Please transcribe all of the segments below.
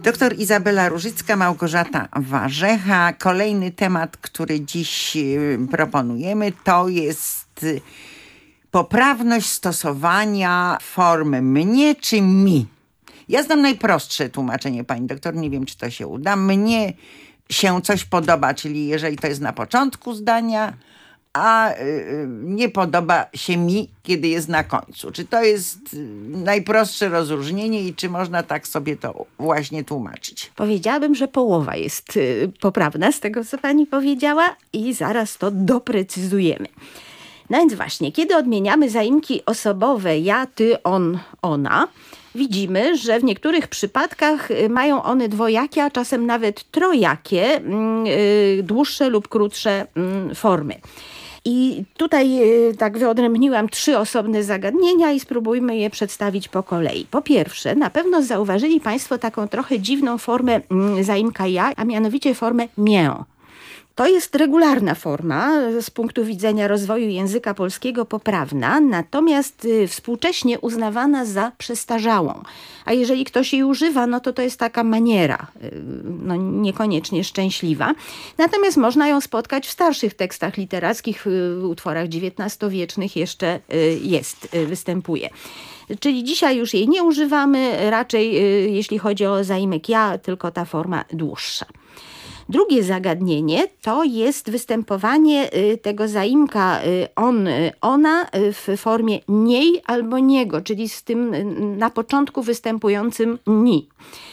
Doktor Izabela Różycka, Małgorzata Warzecha. Kolejny temat, który dziś proponujemy, to jest poprawność stosowania formy mnie czy mi. Ja znam najprostsze tłumaczenie, pani doktor, nie wiem, czy to się uda. Mnie się coś podoba, czyli jeżeli to jest na początku zdania, a nie podoba się mi, kiedy jest na końcu. Czy to jest najprostsze rozróżnienie i czy można tak sobie to właśnie tłumaczyć? Powiedziałabym, że połowa jest poprawna z tego, co pani powiedziała i zaraz to doprecyzujemy. No więc właśnie, kiedy odmieniamy zaimki osobowe ja, ty, on, ona, widzimy, że w niektórych przypadkach mają one dwojakie, a czasem nawet trojakie, dłuższe lub krótsze formy. I tutaj tak wyodrębniłam 3 osobne zagadnienia i spróbujmy je przedstawić po kolei. Po pierwsze, na pewno zauważyli państwo taką trochę dziwną formę zaimka ja, a mianowicie formę mię. To jest regularna forma, z punktu widzenia rozwoju języka polskiego poprawna, natomiast współcześnie uznawana za przestarzałą. A jeżeli ktoś jej używa, no to jest taka maniera, no niekoniecznie szczęśliwa. Natomiast można ją spotkać w starszych tekstach literackich, w utworach XIX-wiecznych jeszcze występuje. Czyli dzisiaj już jej nie używamy, raczej jeśli chodzi o zaimek ja, tylko ta forma dłuższa. Drugie zagadnienie to jest występowanie tego zaimka on, ona w formie niej albo niego, czyli z tym na początku występującym ni.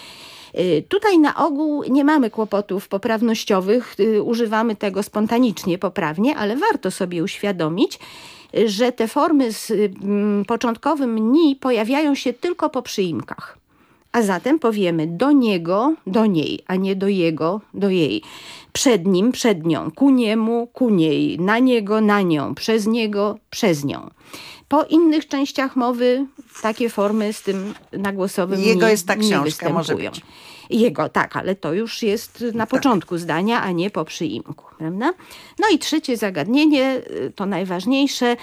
Tutaj na ogół nie mamy kłopotów poprawnościowych, używamy tego spontanicznie, poprawnie, ale warto sobie uświadomić, że te formy z początkowym ni pojawiają się tylko po przyimkach. A zatem powiemy do niego, do niej, a nie do jego, do jej. Przed nim, przed nią, ku niemu, ku niej, na niego, na nią, przez niego, przez nią. Po innych częściach mowy takie formy z tym nagłosowym jego nie, jest ta książka, nie występują. może być. Jego, tak, ale to już jest na początku zdania, a nie po przyimku, prawda? No i trzecie zagadnienie, to najważniejsze.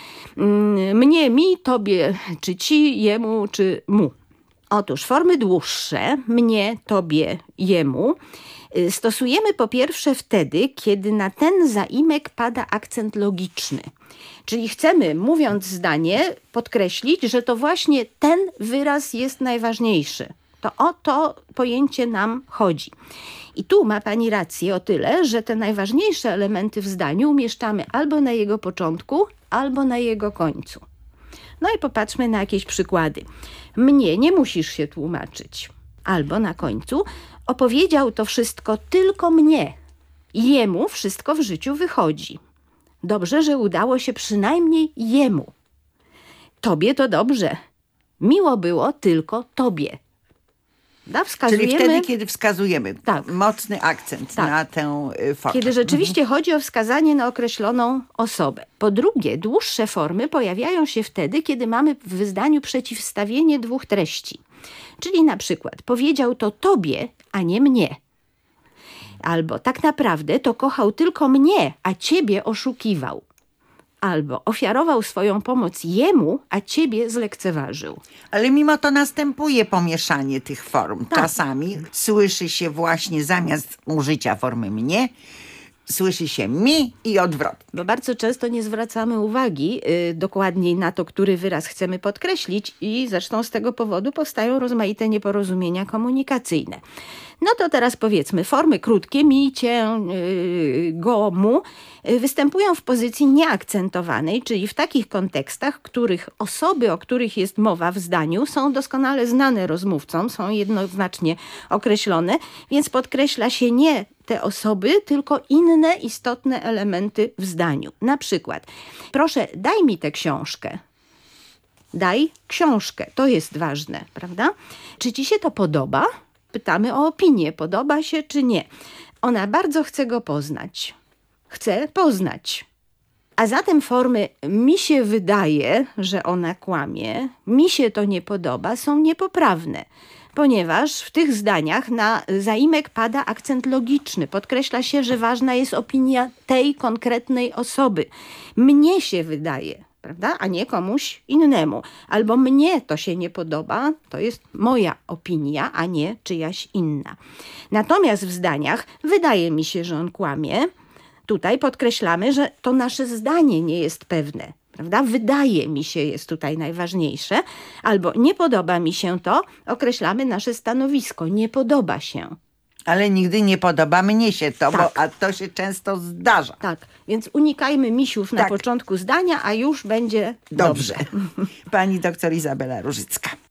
Mnie, mi, tobie, czy ci, jemu, czy mu. Otóż formy dłuższe, mnie, tobie, jemu, stosujemy po pierwsze wtedy, kiedy na ten zaimek pada akcent logiczny. Czyli chcemy, mówiąc zdanie, podkreślić, że to właśnie ten wyraz jest najważniejszy. To o to pojęcie nam chodzi. I tu ma pani rację o tyle, że te najważniejsze elementy w zdaniu umieszczamy albo na jego początku, albo na jego końcu. No i popatrzmy na jakieś przykłady. Mnie nie musisz się tłumaczyć. Albo na końcu opowiedział to wszystko tylko mnie. Jemu wszystko w życiu wychodzi. Dobrze, że udało się przynajmniej jemu. Tobie to dobrze. Miło było tylko tobie. Czyli wtedy, kiedy wskazujemy mocny akcent na tę formę. Kiedy rzeczywiście chodzi o wskazanie na określoną osobę. Po drugie, dłuższe formy pojawiają się wtedy, kiedy mamy w zdaniu przeciwstawienie 2 treści. Czyli na przykład powiedział to tobie, a nie mnie. Albo tak naprawdę to kochał tylko mnie, a ciebie oszukiwał. Albo ofiarował swoją pomoc jemu, a ciebie zlekceważył. Ale mimo to następuje pomieszanie tych form. Tak. Czasami słyszy się właśnie zamiast użycia formy mnie, słyszy się mi i odwrotnie. Bo bardzo często nie zwracamy uwagi dokładniej na to, który wyraz chcemy podkreślić i zresztą z tego powodu powstają rozmaite nieporozumienia komunikacyjne. No to teraz powiedzmy, formy krótkie, mi, cię, go, mu, występują w pozycji nieakcentowanej, czyli w takich kontekstach, których osoby, o których jest mowa w zdaniu, są doskonale znane rozmówcom, są jednoznacznie określone, więc podkreśla się nie te osoby, tylko inne istotne elementy w zdaniu. Na przykład, proszę, daj mi tę książkę. Daj książkę, to jest ważne, prawda? Czy ci się to podoba? Pytamy o opinię, podoba się czy nie. Ona bardzo chce go poznać. Chce poznać. A zatem formy mi się wydaje, że ona kłamie, mi się to nie podoba, są niepoprawne. Ponieważ w tych zdaniach na zaimek pada akcent logiczny. Podkreśla się, że ważna jest opinia tej konkretnej osoby. Mnie się wydaje. prawda? A nie komuś innemu. Albo mnie to się nie podoba, to jest moja opinia, a nie czyjaś inna. Natomiast w zdaniach wydaje mi się, że on kłamie. Tutaj podkreślamy, że to nasze zdanie nie jest pewne. Prawda? Wydaje mi się jest tutaj najważniejsze. Albo nie podoba mi się to, określamy nasze stanowisko. Nie podoba się. Ale nigdy nie podoba mnie się to, Tak. a to się często zdarza. Tak, więc unikajmy misiów na Tak. początku zdania, a już będzie Dobrze. Pani doktor Izabela Różycka.